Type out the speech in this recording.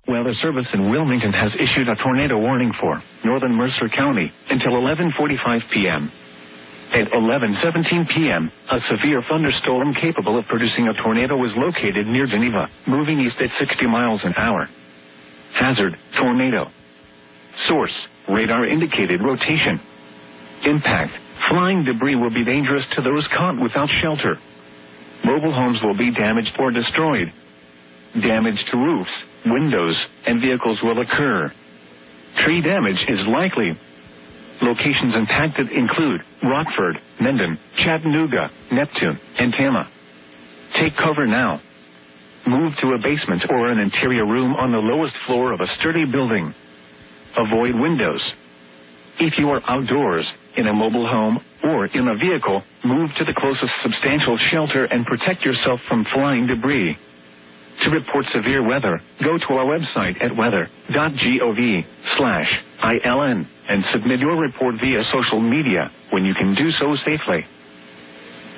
Weather Service in Wilmington has issued a tornado warning for northern Mercer County until 11:45 p.m. At 11:17 p.m., a severe thunderstorm capable of producing a tornado was located near Geneva, moving east at 60 miles an hour. Hazard, tornado. Source, radar indicated rotation. Impact, flying debris will be dangerous to those caught without shelter. Mobile homes will be damaged or destroyed. Damage to roofs, windows, and vehicles will occur. Tree damage is likely. Locations impacted include Rockford, Mendon, Chattanooga, Neptune, and Tama. Take cover now. Move to a basement or an interior room on the lowest floor of a sturdy building. Avoid windows. If you are outdoors, in a mobile home, or in a vehicle, move to the closest substantial shelter and protect yourself from flying debris. To report severe weather, go to our website at weather.gov/ILN and submit your report via social media when you can do so safely.